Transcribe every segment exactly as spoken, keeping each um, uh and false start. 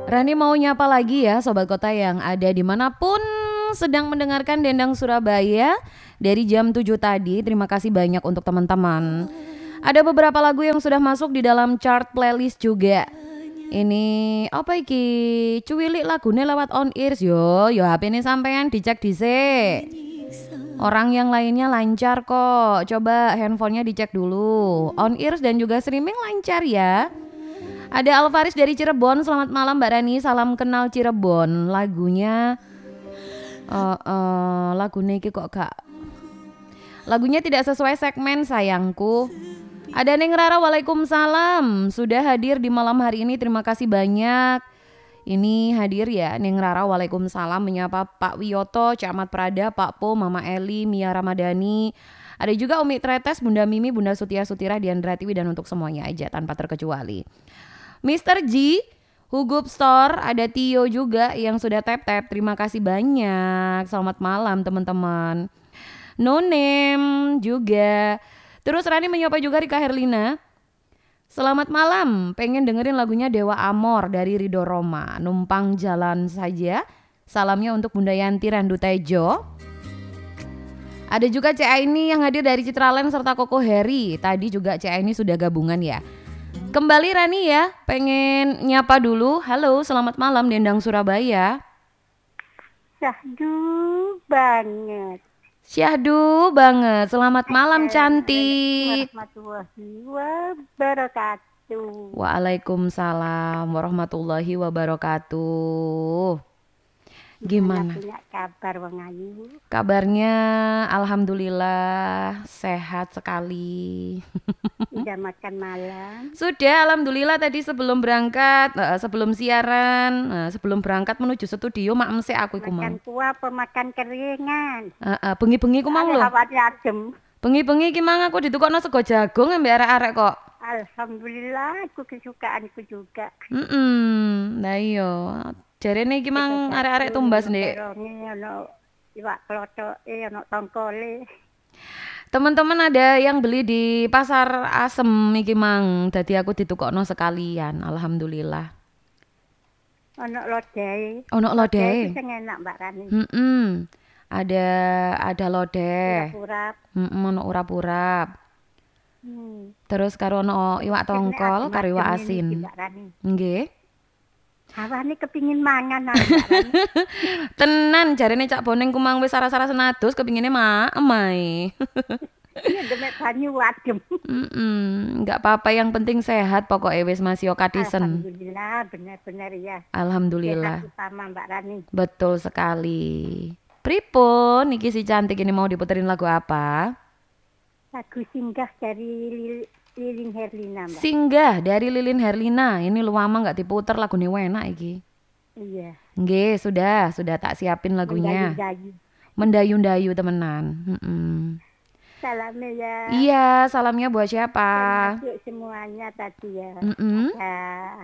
Rani mau nyapa lagi ya Sobat Kota yang ada dimanapun sedang mendengarkan Dendang Surabaya dari jam tujuh tadi. Terima kasih banyak untuk teman-teman. Ada beberapa lagu yang sudah masuk di dalam chart playlist juga. Ini apa iki? Cuwilik lagune lewat on ears yo. Yo H P ini sampean dicek dhisik. Orang yang lainnya lancar kok. Coba handphonenya dicek dulu. On ears dan juga streaming lancar ya. Ada Alvaris dari Cirebon. Selamat malam Mbak Rani. Salam kenal Cirebon. Lagunya uh, uh, lagunya iki kok gak. Lagunya tidak sesuai segmen sayangku. Ada Neng Rara, waalaikumsalam. Sudah hadir di malam hari ini, terima kasih banyak. Ini hadir ya Neng Rara, waalaikumsalam. Menyapa Pak Wiyoto, Camat Prada, Pak Po, Mama Eli, Mia Ramadhani. Ada juga Umi Tretes, Bunda Mimi, Bunda Sutia Sutira, Diandra Tiwi, dan untuk semuanya aja tanpa terkecuali. mister G, Hugup Store, ada Tio juga yang sudah tap-tap. Terima kasih banyak. Selamat malam teman-teman. No name juga. Terus Rani menyapa juga Rika Herlina. Selamat malam, pengen dengerin lagunya Dewa Amor dari Ridho Roma. Numpang jalan saja. Salamnya untuk Bunda Yanti Randu Tejo. Ada juga C Aini yang hadir dari Citraland serta Koko Heri. Tadi juga C Aini sudah gabungan ya. Kembali Rani ya, pengen nyapa dulu. Halo, selamat malam Dendang Surabaya. Syahdu banget. Syahdu banget. Selamat malam cantik. Warahmatullahi wabarakatuh. Waalaikumsalam warahmatullahi wabarakatuh. Gimana? Punya kabar Wang Ayu? Kabarnya alhamdulillah sehat sekali. Sudah makan malam? Sudah, alhamdulillah tadi sebelum berangkat, uh, sebelum siaran, uh, sebelum berangkat menuju studio mak emse aku iku mau. Makan kuah apa makan keringan? Heeh, uh, uh, bengi-bengi ku mau lho. Adem. Bengi-bengi iki mang aku ditukokno sego jagung ambek arek-arek kok. Alhamdulillah, aku kesukaanku juga. Heeh. Mm nah iya. Jarene iki mang arek-arek tumbas, Ndek. Ono iwak klothoke, ono tongkole. Teman-teman ada yang beli di pasar Asem iki mang. Dadi aku ditukokno sekalian. Alhamdulillah. Ono lodeh. Ono lodeh. Sing enak Mbak Rani. Heeh. Ada ada lodeh. Urap-urap. Heeh, ono urap-urap. Hmm. Terus karo ono iwak tongkol, karo iwak asin. Nggih. Awane kepingin mangan nang. Tenan jarene Cak Boneng kumang wis sara-sara senados kepingine mak emai. Iya demek banyu adem. Heeh, enggak apa-apa yang penting sehat pokoknya wis masih kadisen. Alhamdulillah benar-benar ya. Alhamdulillah. Sehat utama Mbak Rani. Betul sekali. Pripun niki si cantik ini mau diputerin lagu apa? Lagu Singgah dari Lilin Herlina, Mbak. Singgah dari Lilin Herlina. Ini lama nggak diputer lagune enak iki. Iya. Nggih, sudah, sudah tak siapin lagunya. Mendayu-dayu. Mendayu-dayu temenan. Mm-mm. Salamnya ya. Iya, salamnya buat siapa? Termasuk semuanya tadi ya. Mm-mm. Ada,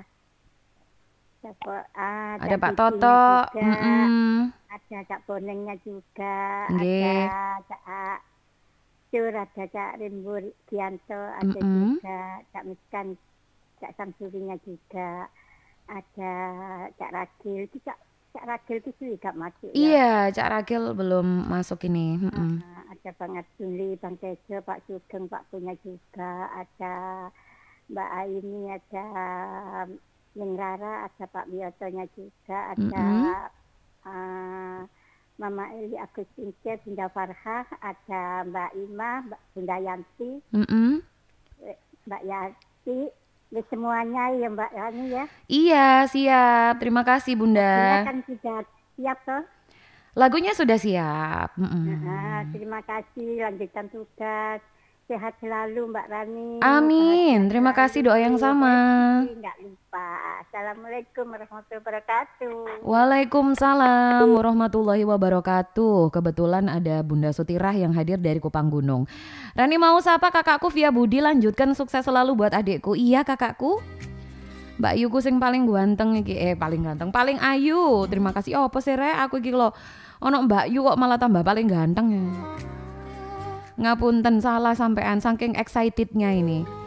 ada, ada, ada Pak Toto. Mm-mm. Ada Cak Bonengnya juga. Nggih. Ada Cak Cur, ada Cak Rimbu Gianto, ada Mm-mm. juga Cak Miskan, Cak Samsurinya juga, ada Cak Ragil, itu Cak, Cak Ragil itu juga masuk ya? Iya, Cak Ragil belum masuk ini. Mm-mm. Nah, ada Bang Arduli, Bang Tejo, Pak Sugeng, Pak Punya juga, ada Mbak Aini, ada Neng Rara, ada Pak Wiyotonya juga, ada uh, Mama Eli Agustin C, Bunda Farha, ada Mbak Ima, Mbak Bunda Yanti, Mm-mm. Mbak Yanti, ya semuanya ya Mbak Yani ya. Iya, siap. Terima kasih Bunda. Lagunya kan sudah siap toh? Lagunya sudah siap. Mm-mm. Nah, terima kasih, lanjutkan tugas. Sehat selalu Mbak Rani. Amin. Terima kasih doa yang sama. Enggak lupa. Assalamualaikum warahmatullahi wabarakatuh. Waalaikumsalam warahmatullahi wabarakatuh. Kebetulan ada Bunda Sutirah yang hadir dari Kupang Gunung. Rani mau sapa kakakku via Budi, lanjutkan sukses selalu buat adikku. Iya kakakku. Mbak Yuku sing paling ganteng iki, eh paling ganteng, paling ayu. Terima kasih. Oh, apa sih Rek? Aku iki lho. Ono Mbak Yu kok malah tambah paling ganteng ya. Ngapunten salah sampean saking excitednya ini.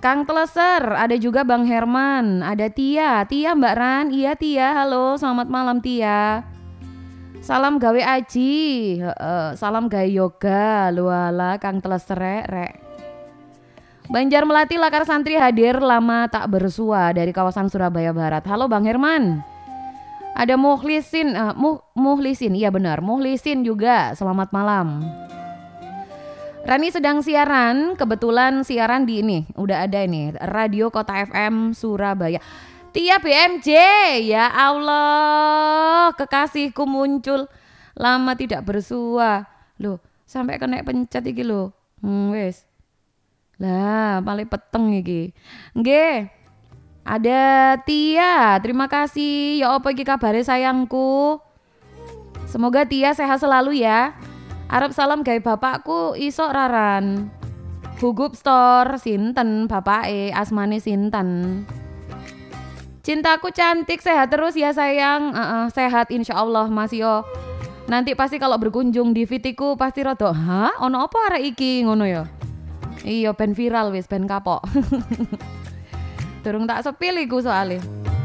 Kang Teleser, ada juga Bang Herman, ada Tia, Tia Mbak Ran, iya Tia, halo, selamat malam Tia. Salam gawe aji, uh, salam gawe yoga, luala Kang Teleser rek, rek. Banjar Melati Lakar Santri hadir lama tak bersua dari kawasan Surabaya Barat. Halo Bang Herman. Ada Muhlisin, uh, Muh, Muhlisin, iya benar, Muhlisin juga, selamat malam. Rani sedang siaran, kebetulan siaran di ini, udah ada ini, Radio Kota F M Surabaya. Tia B M J, ya Allah, kekasihku muncul, lama tidak bersua. Loh, sampai kena pencet iki loh. Hmm, wes. Lah, paling peteng iki. Nggih. Ada Tia, terima kasih. Ya apa iki kabare sayangku? Semoga Tia sehat selalu ya. Arep salam gawe bapakku isok raran. Hugup Store sinten bapake, asmane sinten. Cintaku cantik, sehat terus ya sayang. Uh-uh, sehat insyaallah Mas yo. Nanti pasti kalau berkunjung di Vitiku pasti rada, "Hah, ono apa arek iki?" ngono ya. Iya ben viral wis ben kapok. Durung tak sepil iku soalnya.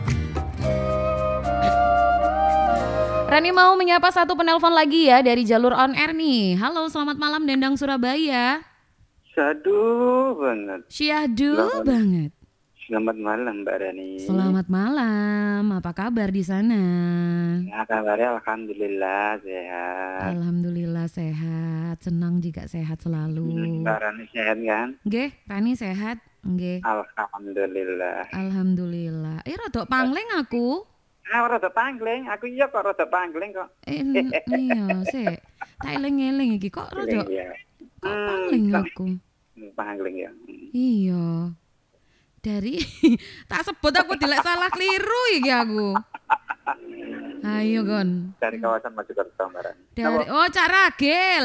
Rani mau menyapa satu penelpon lagi ya dari jalur on air nih. Halo, selamat malam Dendang Surabaya. Syahdu banget. Syahdu selamat, banget. Selamat malam Mbak Rani. Selamat malam. Apa kabar di sana? Ya, kabarnya alhamdulillah sehat. Alhamdulillah sehat. Senang jika sehat selalu. Mbak Rani sehat kan? Nggih, Rani sehat. Nggih. Alhamdulillah. Alhamdulillah. Eh rada pangling aku. Ah, rada pangling, aku iya kok rada pangling kok. Eh, iya, sik. Tak eling-eling iki kok rada. Kok pangling aku. Pangling ya. Iya. Dari tak sebut aku dilek salah keliru iki aku. Ayo Gon. Dari kawasan Mojokerto, Mbak Rani. Dari oh Cak Ragil.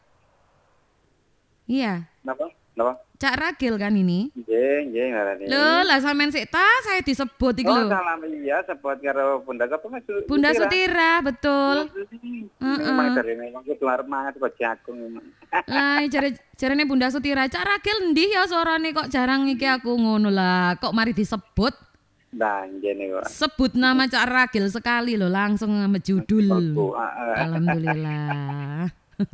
Iya. Napa? Napa? Cak Ragil kan ini? Nggih, nggih Mbak Rani. Lho, lah sampean sik ta saya disebut iki lho. Oh, salam iya sebut karo Bunda apa Mas? Bunda Sutira, betul. Heeh. Memang dari memang keluar mangat kok jagung. Lah jare jarene Bunda Sutira, Cak Ragil ndi ya suarane kok jarang iki aku ngono lah. Kok mari disebut? Nah, ngene kok. Sebut nama Cak Ragil sekali lho langsung sama judul. Alhamdulillah.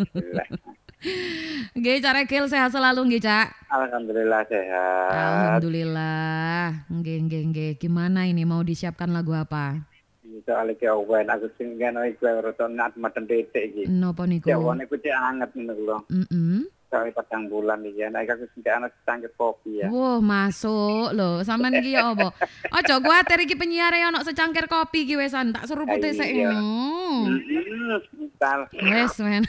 Nggih, Cak Ragil sehat selalu nggih, Cak. Alhamdulillah sehat. Alhamdulillah. Nggih, nggih, nggih. Gimana ini mau disiapkan lagu apa? Soale ki awen aku sing kene iku rada nat meten titik iki. Napa niku? Jawane ku cek anget ngono lho. Heeh. Soale padang bulan iki nek aku sing ana cangkir kopi ya. Wah, masuk lho. Sampean iki ya apa? Aja kuwatir iki penyiare ono secangkir kopi iki wesan tak serupute sik. Heeh. Tal. Wes, men.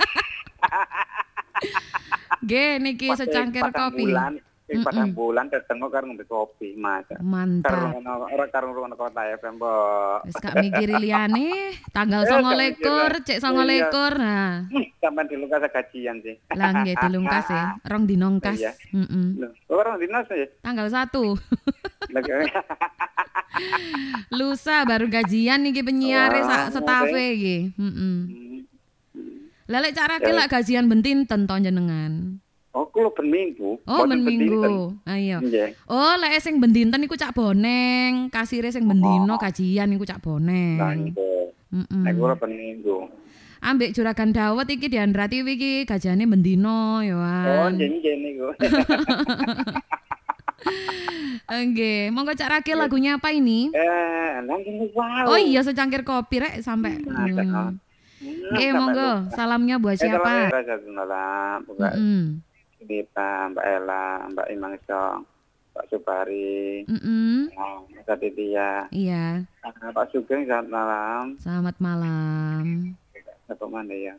Nggih niki secangkir kopi. Ing padang bulan tetengok karo ngombe kopi, Mas. Mantap. Ora karo ngono kota ya, Mbok. Wis gak mikiri liyane, tanggal sembilan belas, cek sembilan belas. Nah. Sampeyan dilungkas gajian sih. Lah nggih dilungkas ya, rong dino ngkas. Heeh. Oh, rong dino sih. Tanggal satu. Lusa baru gajian niki penyiare sak setafe iki. Heeh. Lah lek Cak Ragil lek gajian bentinten to jenengan. Oh, kulo ben minggu. Oh, ben minggu. Ayo. Oh, lek sing bendinten iku Cak Boneng, kasire sing bendino gajian iku Cak Boneng. Lah nggih. Heeh. Nek kulo ben minggu. Ambek Juragan Dawet iki Diandra T V iki gajiane bendino ya. Oh, nggih niku. Nggih, monggo Cak Ragil lagunya apa ini? Eh, langsung wow. Oh iya secangkir kopi rek sampai. Oke, monggo. Salamnya buat siapa? Heeh. Kita Mbak Ella, Mbak Imang Song, Pak Supari, Heeh. oh, Mbak Titia. Iya. Pak Sugeng selamat malam. Selamat malam. Siapa mana ya?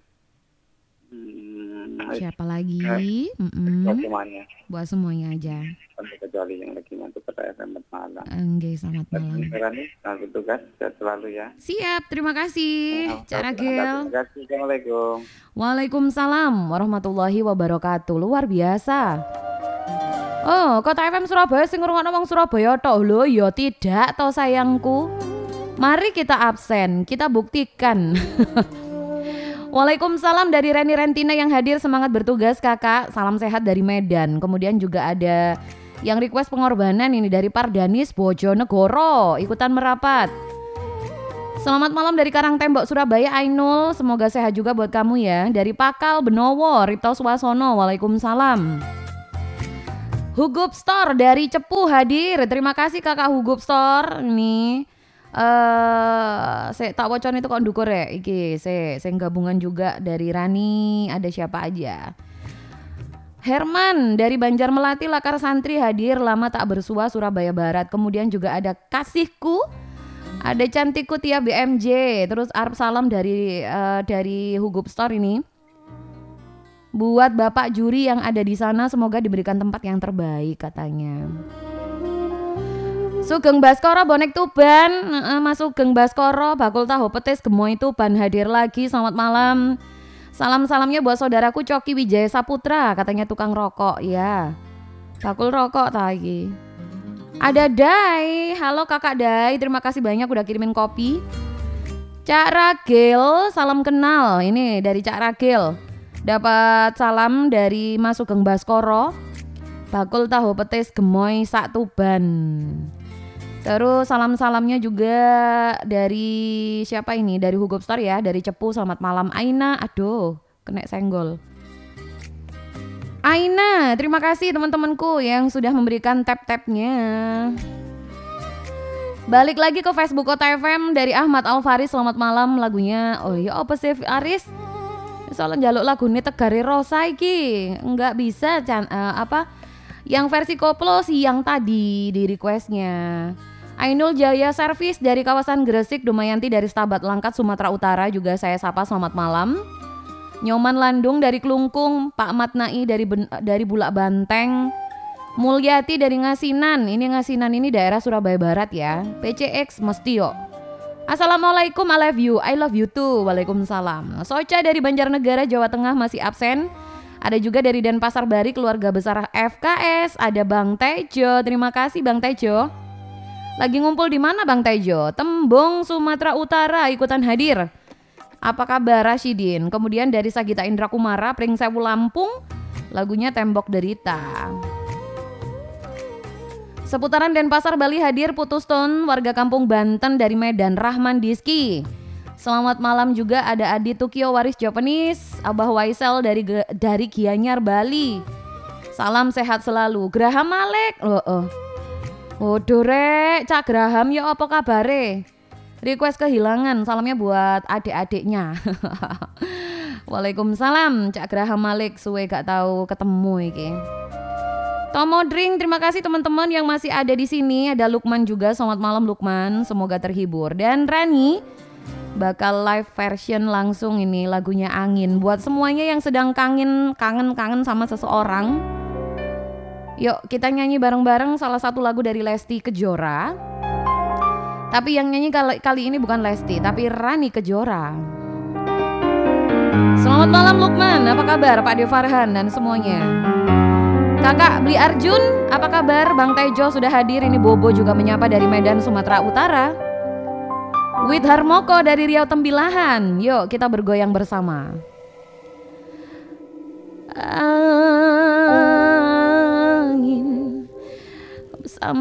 Hmm, siapa lagi? Heeh. Buat semuanya. Buat semuanya aja. Sampai kecuali yang lagi mantu pada selamat malam. Enggak, selamat malam. Ini selamat tugas, sehat selalu ya. Siap, terima kasih, Cak Ragil. Terima kasih, Assalamualaikum. Waalaikumsalam warahmatullahi wabarakatuh. Luar biasa. Oh, Kota F M Surabaya sing ngrungokno wong Surabaya tok lho, ya tidak toh sayangku. Mari kita absen, kita buktikan. Waalaikumsalam dari Reni Rentina yang hadir, semangat bertugas kakak. Salam sehat dari Medan. Kemudian juga ada Yang request pengorbanan ini dari Pardanis Bojonegoro, ikutan merapat. Selamat malam dari Karangtembok Surabaya Ainul, semoga sehat juga buat kamu ya. Dari Pakal Benowo Ripto Suwasono, waalaikumsalam. Hugup Store dari Cepu hadir, terima kasih kakak Hugup Store. Ini uh, saya tak wocon itu kok ndukur ya, iki saya saya gabungan juga dari Rani, ada siapa aja. Herman dari Banjar Melati Lakar Santri hadir, lama tak bersua Surabaya Barat. Kemudian juga ada Kasihku, ada Cantikku Tia B M J, terus Arab salam dari uh, dari Hugup Store ini. Buat Bapak juri yang ada di sana, semoga diberikan tempat yang terbaik katanya. Sugeng Baskoro Bonek Tuban, uh, Mas Sugeng Baskoro bakul tahu petis gemoy Tuban hadir lagi. Selamat malam. Salam-salamnya buat saudaraku Coki Wijaya Saputra, katanya tukang rokok ya. Bakul rokok tadi. Ada Dai, halo kakak Dai, terima kasih banyak udah kirimin kopi. Cak Ragil, salam kenal. Ini dari Cak Ragil. Dapat salam dari Mas Sugeng Baskoro. Bakul tahu petis gemoy sak Tuban. Terus salam-salamnya juga dari siapa ini? Dari Hugup Store ya, dari Cepu. Selamat malam Aina. Aduh, kena senggol. Aina, terima kasih teman-temanku yang sudah memberikan tap-tapnya. Balik lagi ke Facebook Kota F M dari Ahmad Alfaris. Selamat malam, lagunya. Oh iya, apa sih Aris? Soalnya jaluk lagu ini Tegari Rosa iki nggak bisa can, uh, apa yang versi koplo sih yang tadi di requestnya. Ainul Jaya Service dari kawasan Gresik, Dumayanti dari Stabat Langkat Sumatera Utara juga saya sapa selamat malam. Nyoman Landung dari Klungkung, Pak Matnai dari ben, dari Bulak Banteng, Mulyati dari Ngasinan. Ini Ngasinan ini daerah Surabaya Barat ya. P C X Mestio. Assalamualaikum, I love you, I love you too. Waalaikumsalam. Soca dari Banjarnegara, Jawa Tengah masih absen. Ada juga dari Denpasar Bari, keluarga besar F K S. Ada Bang Tejo, terima kasih Bang Tejo. Lagi ngumpul di mana Bang Tejo? Tembung Sumatera Utara ikutan hadir. Apa kabar Rashidin? Kemudian dari Sagita Indra Kumara, Pringsewu Lampung, lagunya Tembok Derita. Seputaran Denpasar Bali hadir Putus Tone, warga kampung Banten dari Medan, Rahman Diski. Selamat malam juga ada Adi Tukio Waris Japanese, Abah Waisel dari dari Gianyar Bali. Salam sehat selalu. Graham Malek. Oh, oh. Waduh rek, Cak Graham ya apa kabare? Request kehilangan, salamnya buat adik-adiknya. Waalaikumsalam Cak Graham Malik, suwe gak tahu ketemu iki. Tomo Drink, terima kasih teman-teman yang masih ada di sini. Ada Lukman juga, selamat malam Lukman, semoga terhibur. Dan Rani bakal live version langsung ini lagunya Angin. Buat semuanya yang sedang kangen kangen-kangen sama seseorang, yuk kita nyanyi bareng-bareng salah satu lagu dari Lesti Kejora. Tapi yang nyanyi kali, kali ini bukan Lesti, tapi Rani Kejora. Selamat malam Lukman, apa kabar Pak De Farhan dan semuanya. Kakak Bli Arjun, apa kabar? Bang Tejo sudah hadir, ini Bobo juga menyapa dari Medan, Sumatera Utara. Wid Harmoko dari Riau Tembilahan, yuk kita bergoyang bersama. Angin bersama